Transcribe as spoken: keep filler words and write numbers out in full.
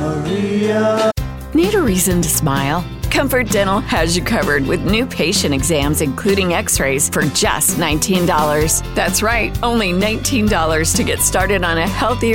Maria. Need a reason to smile? Comfort Dental has you covered with new patient exams, including x-rays, for just nineteen dollars. That's right, only nineteen dollars to get started on a healthier